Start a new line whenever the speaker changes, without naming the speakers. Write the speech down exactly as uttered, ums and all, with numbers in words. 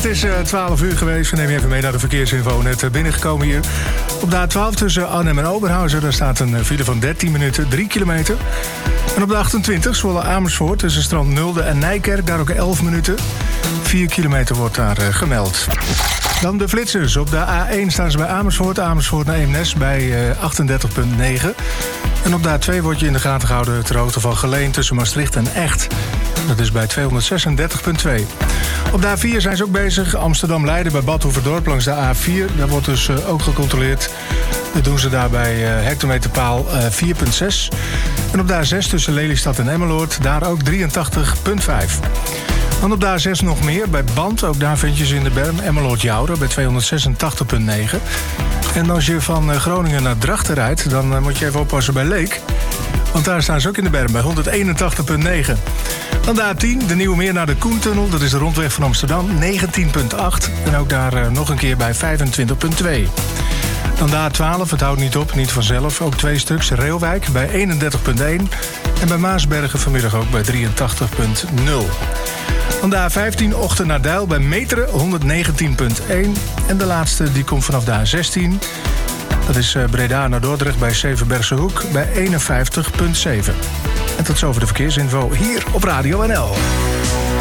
het is uh, twaalf uur geweest. We nemen je even mee naar de verkeersinfo. Net uh, binnengekomen hier. Op de A twaalf tussen Arnhem en Oberhausen. Daar staat een uh, file van dertien minuten, drie kilometer. En op de achtentwintig Zwolle Amersfoort tussen Strand Nulde en Nijkerk. Daar ook elf minuten. vier kilometer wordt daar uh, gemeld. Dan de flitsers. Op de A één staan ze bij Amersfoort. Amersfoort naar Eemnes bij uh, achtendertig komma negen. En op de A twee wordt je in de gaten gehouden ter hoogte van Geleen tussen Maastricht en Echt. Dat is bij tweehonderdzesendertig komma twee. Op de A vier zijn ze ook bezig. Amsterdam-Leiden bij Bad Hoeverdorp langs de A vier. Daar wordt dus uh, ook gecontroleerd. Dat doen ze daar bij uh, hectometerpaal uh, vier komma zes. En op de A zes tussen Lelystad en Emmeloord. Daar ook drieëntachtig komma vijf. Dan op de A zes nog meer, bij Band. Ook daar vind je ze in de berm. Emmeloord-Jouren bij tweehonderdzesentachtig komma negen. En als je van Groningen naar Drachten rijdt, dan uh, moet je even oppassen bij Leek. Want daar staan ze ook in de berm bij honderdeenentachtig komma negen. Dan de A tien, de Nieuwe Meer naar de Koentunnel. Dat is de rondweg van Amsterdam, negentien komma acht. En ook daar uh, nog een keer bij vijfentwintig komma twee. Dan de A twaalf, het houdt niet op, niet vanzelf. Ook twee stuks, Reeuwijk bij eenendertig komma één. En bij Maasbergen vanmiddag ook bij drieëntachtig komma nul. Dan de A vijftien, Ochten naar Deil bij Meteren, honderdnegentien komma één. En de laatste, die komt vanaf de A zestien. Dat is Breda naar Dordrecht bij Zevenbergse Hoek bij eenenvijftig komma zeven. En tot zover de verkeersinfo hier op Radio N L.